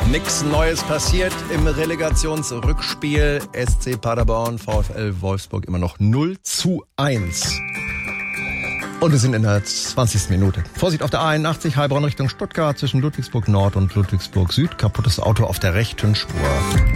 Nichts Neues passiert im Relegationsrückspiel. SC Paderborn, VfL Wolfsburg immer noch 0:1. Und wir sind in der 20. Minute. Vorsicht auf der A81, Heilbronn Richtung Stuttgart, zwischen Ludwigsburg Nord und Ludwigsburg Süd. Kaputtes Auto auf der rechten Spur.